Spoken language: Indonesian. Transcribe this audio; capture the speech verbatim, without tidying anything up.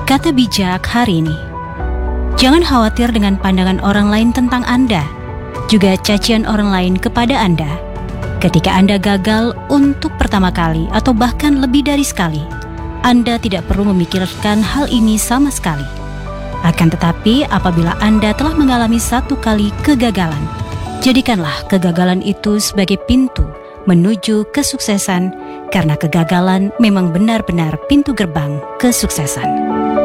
Kata bijak hari ini: jangan khawatir dengan pandangan orang lain tentang Anda, juga cacian orang lain kepada Anda. Ketika Anda gagal untuk pertama kali atau bahkan lebih dari sekali, Anda tidak perlu memikirkan hal ini sama sekali. Akan tetapi, apabila Anda telah mengalami satu kali kegagalan, jadikanlah kegagalan itu sebagai pintu menuju kesuksesan, karena kegagalan memang benar-benar pintu gerbang kesuksesan.